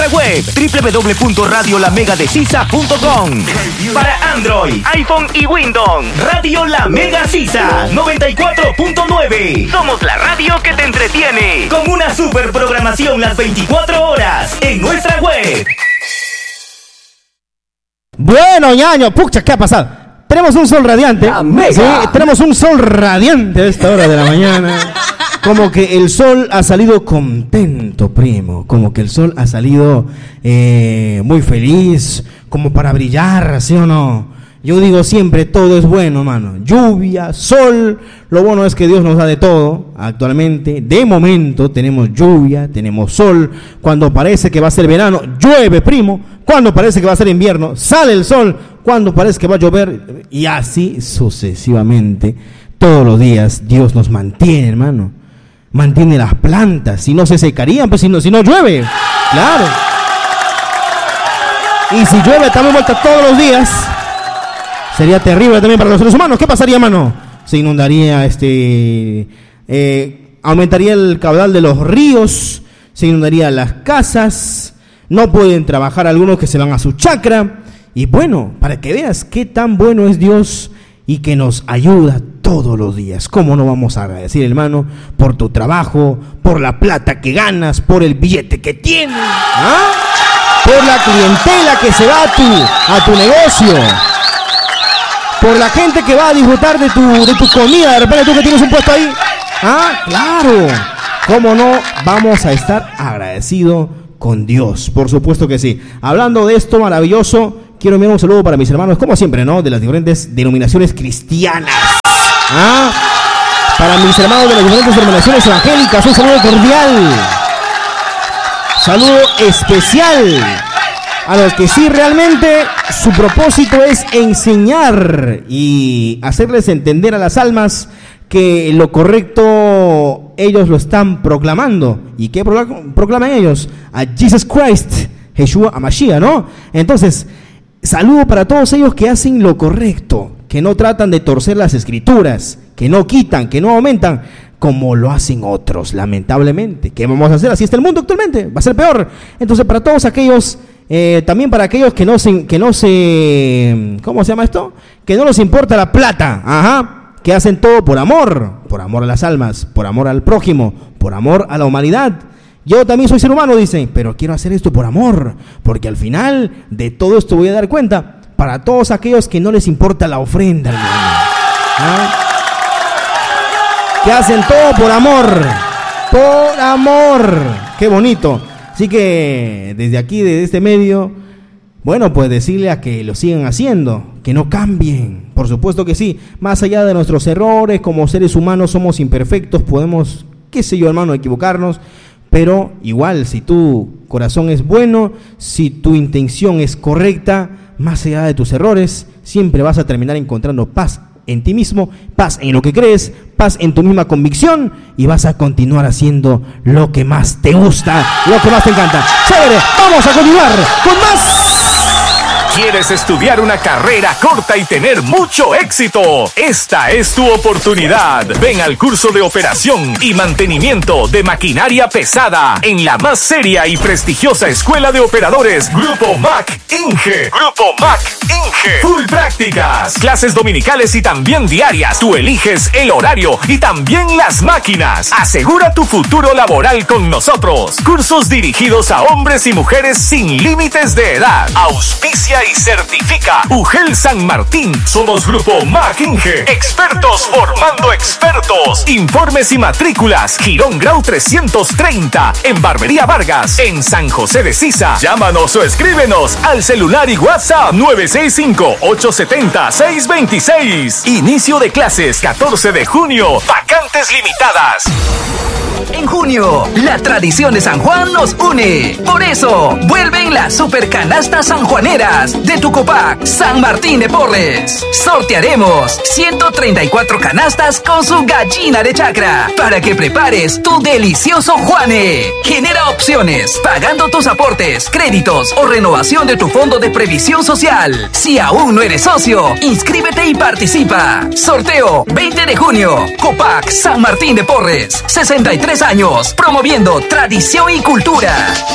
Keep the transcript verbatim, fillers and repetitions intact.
Web doble u doble u doble u punto radio la mega decisa punto com. Para Android, iPhone y Windows, Radio La Mega Sisa noventa y cuatro punto nueve. Somos la radio que te entretiene con una super programación las veinticuatro horas en nuestra web. Bueno, ñaño, pucha, ¿qué ha pasado? Tenemos un sol radiante. La mega. Sí, tenemos un sol radiante a esta hora de la mañana. Como que el sol ha salido contento, primo. Como que el sol ha salido eh, muy feliz, como para brillar, ¿sí o no? Yo digo siempre, todo es bueno, mano. Lluvia, sol. Lo bueno es que Dios nos da de todo actualmente. De momento tenemos lluvia, tenemos sol. Cuando parece que va a ser verano, llueve, primo. Cuando parece que va a ser invierno, sale el sol. Cuando parece que va a llover, y así sucesivamente. Todos los días Dios nos mantiene, hermano. Mantiene las plantas, si no se secarían, pues si no, si no llueve, claro. Y si llueve también vuelta todos los días, sería terrible también para los seres humanos. ¿Qué pasaría, mano? Se inundaría, este, eh, aumentaría el caudal de los ríos, se inundarían las casas, no pueden trabajar algunos que se van a su chacra. Y bueno, para que veas qué tan bueno es Dios y que nos ayuda todos los días. ¿Cómo no vamos a agradecer, hermano, por tu trabajo, por la plata que ganas, por el billete que tienes, ¿ah? Por la clientela que se va a tu, a tu negocio, por la gente que va a disfrutar de tu, de tu comida, de repente tú que tienes un puesto ahí, ¿ah? Claro, ¿cómo no vamos a estar agradecidos con Dios? Por supuesto que sí. Hablando de esto maravilloso, quiero enviar un saludo para mis hermanos, como siempre, ¿no? De las diferentes denominaciones cristianas. ¿Ah? Para mis hermanos de las diferentes denominaciones evangélicas, un saludo cordial. Saludo especial a los que sí realmente su propósito es enseñar y hacerles entender a las almas que lo correcto ellos lo están proclamando. ¿Y qué proclaman ellos? A Jesus Christ, Yeshua HaMashiach, ¿no? Entonces, saludo para todos ellos que hacen lo correcto, que no tratan de torcer las escrituras, que no quitan, que no aumentan, como lo hacen otros, lamentablemente. ¿Qué vamos a hacer? Así está el mundo actualmente, va a ser peor. Entonces, para todos aquellos, eh, también para aquellos que no se, que no se, ¿cómo se llama esto? Que no les importa la plata, ajá, que hacen todo por amor, por amor a las almas, por amor al prójimo, por amor a la humanidad. Yo también soy ser humano, dicen, pero quiero hacer esto por amor, porque al final de todo esto voy a dar cuenta. Para todos aquellos que no les importa la ofrenda, hermano, ¿ah? Que hacen todo por amor, por amor, qué bonito. Así que desde aquí, desde este medio, bueno, pues decirle a que lo sigan haciendo, que no cambien, por supuesto que sí. Más allá de nuestros errores, como seres humanos somos imperfectos, podemos, qué sé yo, hermano, equivocarnos. Pero igual, si tu corazón es bueno, si tu intención es correcta, más allá de tus errores, siempre vas a terminar encontrando paz en ti mismo, paz en lo que crees, paz en tu misma convicción, y vas a continuar haciendo lo que más te gusta, lo que más te encanta. ¡Chévere! ¡Vamos a continuar con más! ¿Quieres estudiar una carrera corta y tener mucho éxito? Esta es tu oportunidad. Ven al curso de operación y mantenimiento de maquinaria pesada en la más seria y prestigiosa escuela de operadores, Grupo M A C Inge. Grupo M A C Inge. Full prácticas, clases dominicales y también diarias. Tú eliges el horario y también las máquinas. Asegura tu futuro laboral con nosotros. Cursos dirigidos a hombres y mujeres sin límites de edad. Auspicia y certifica Ugel San Martín. Somos Grupo M A C Inge, expertos formando expertos. Informes y matrículas Girón Grau trescientos treinta en Barbería Vargas, en San José de Sisa. Llámanos o escríbenos al celular y WhatsApp nueve seis cinco, ocho siete cero, seis dos seis. Inicio de clases catorce de junio. Vacantes limitadas. En junio, la tradición de San Juan nos une. Por eso, vuelven las super canastas sanjuaneras de tu Copac San Martín de Porres. Sortearemos ciento treinta y cuatro canastas con su gallina de chacra para que prepares tu delicioso Juane. Genera opciones pagando tus aportes, créditos o renovación de tu fondo de previsión social. Si aún no eres socio, inscríbete y participa. Sorteo veinte de junio. Copac San Martín de Porres, sesenta y tres años, promoviendo tradición y cultura.